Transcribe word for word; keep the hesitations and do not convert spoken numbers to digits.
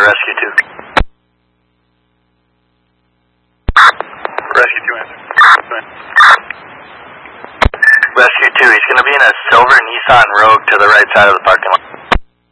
Rescue two. Rescue two answer. Rescue two, he's going to be in a silver Nissan Rogue to the right side of the parking lot.